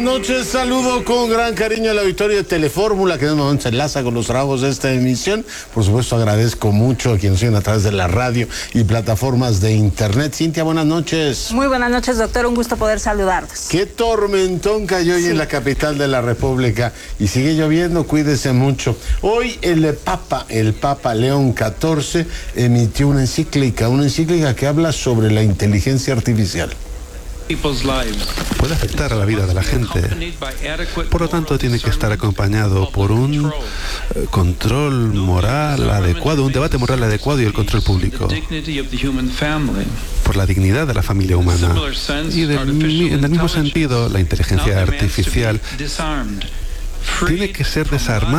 noches, saludo con gran cariño al auditorio de Telefórmula, que en un momento se enlaza con los trabajos de esta emisión. Por supuesto, agradezco mucho a quienes siguen a través de la radio y plataformas de internet. Cintia, buenas noches. Muy buenas noches, doctor, un gusto poder saludarlos. Qué tormentón cayó hoy en la capital de la República y sigue lloviendo, cuídese mucho. Hoy el Papa León XIV emitió una encíclica que habla sobre la inteligencia artificial. Puede afectar a la vida de la gente. Por lo tanto, tiene que estar acompañado por un control moral adecuado, un debate moral adecuado y el control público. Por la dignidad de la familia humana. Y en el mismo sentido, la inteligencia artificial tiene que ser desarmada.